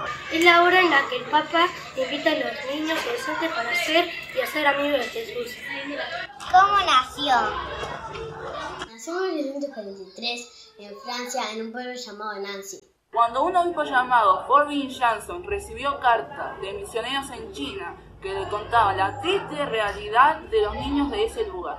Es la hora en la que el Papa invita a los niños y adolescentes para ser y hacer amigos de Jesús. ¿Cómo nació? Nació en 1943 en Francia, en un pueblo llamado Nancy. Cuando un obispo llamado Forbin Jansson recibió cartas de misioneros en China que le contaban la triste realidad de los niños de ese lugar.